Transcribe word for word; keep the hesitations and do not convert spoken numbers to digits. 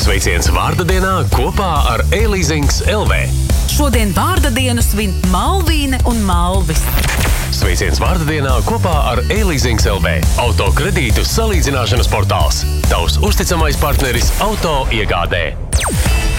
Sveiciens vārda dienā kopā ar e-leasings L V. Šodien vārda dienu svin Malvīne un Malvis. Sveiciens vārda dienā kopā ar e-leasings L V. Autokredītu salīdzināšanas portāls. Tavs uzticamais partneris auto iegādē.